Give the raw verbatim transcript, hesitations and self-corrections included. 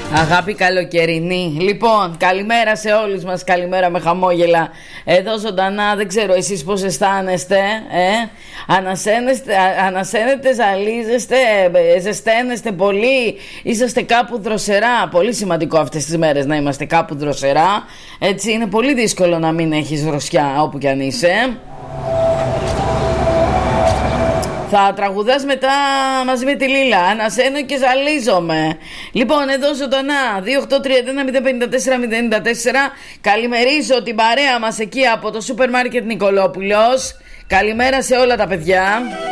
Αγάπη καλοκαιρινή. Λοιπόν, καλημέρα σε όλους μας, καλημέρα με χαμόγελα. Εδώ ζωντανά, δεν ξέρω εσείς πώς αισθάνεστε, ε? Ανασένεστε, ανασένετε, ζαλίζεστε, ζεσταίνεστε πολύ, είσαστε κάπου δροσερά. Πολύ σημαντικό αυτές τις μέρες να είμαστε κάπου δροσερά. Έτσι είναι πολύ δύσκολο να μην έχεις δροσιά όπου κι αν είσαι. Θα τραγουδάς μετά μαζί με τη Λίλα. Ανασένω και ζαλίζομαι. Λοιπόν, εδώ ζωντανά δύο οκτώ τρία ένα μηδέν πέντε τέσσερα μηδέν τέσσερα. Καλημερίζω την παρέα μας εκεί από το σούπερ μάρκετ Νικολόπουλος. Καλημέρα σε όλα τα παιδιά.